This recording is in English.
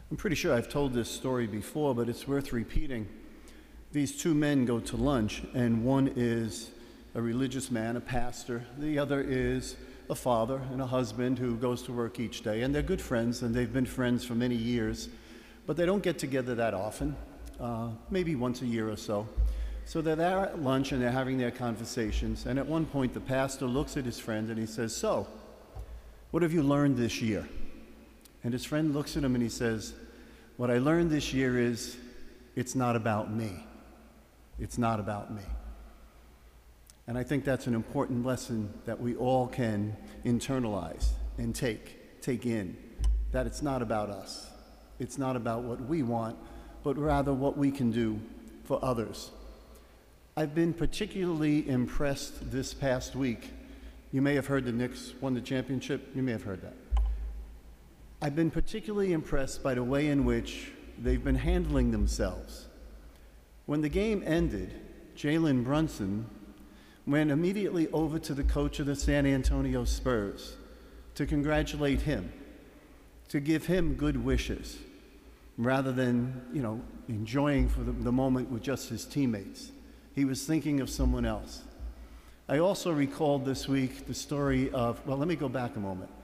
I'm pretty sure I've told this story before, but it's worth repeating. These two men go to lunch, and one is a religious man, a pastor. The other is a father and a husband who goes to work each day, and they're good friends, and they've been friends for many years, but they don't get together that often, maybe once a year or so. So they're there at lunch, and they're having their conversations, and at one point the pastor looks at his friend and he says, "So, what have you learned this year?" And his friend looks at him and he says, "What I learned this year is, it's not about me. It's not about me." And I think that's an important lesson that we all can internalize and take in, that it's not about us. It's not about what we want, but rather what we can do for others. I've been particularly impressed this past week. You may have heard the Knicks won the championship. You may have heard that. I've been particularly impressed by the way in which they've been handling themselves. When the game ended, Jalen Brunson went immediately over to the coach of the San Antonio Spurs to congratulate him, to give him good wishes, rather than, enjoying for the moment with just his teammates. He was thinking of someone else. I also recalled this week the story of, well, let me go back a moment.